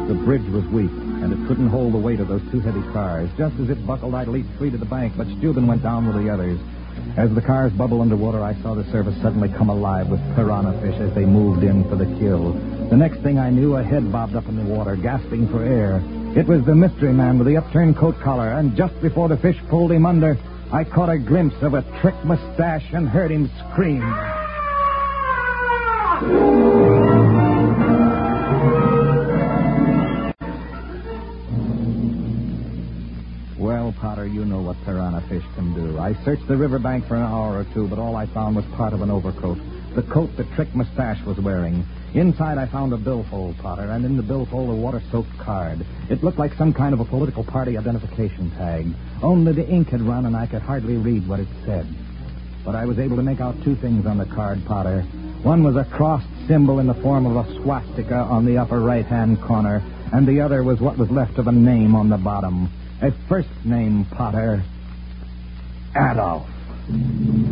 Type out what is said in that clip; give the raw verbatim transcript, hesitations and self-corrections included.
The bridge was weak, and it couldn't hold the weight of those two heavy cars. Just as it buckled, I leaped free to the bank, but Steuben went down with the others. As the cars bubbled underwater, I saw the surface suddenly come alive with piranha fish as they moved in for the kill. The next thing I knew, a head bobbed up in the water, gasping for air. It was the mystery man with the upturned coat collar, and just before the fish pulled him under, I caught a glimpse of a trick mustache and heard him scream. Well, Potter, you know what piranha fish can do. I searched the riverbank for an hour or two, but all I found was part of an overcoat. The coat that Trick Mustache was wearing. Inside, I found a billfold, Potter, and in the billfold, a water-soaked card. It looked like some kind of a political party identification tag. Only the ink had run, and I could hardly read what it said. But I was able to make out two things on the card, Potter. One was a crossed symbol in the form of a swastika on the upper right-hand corner, and the other was what was left of a name on the bottom. A first name, Potter. Adolf.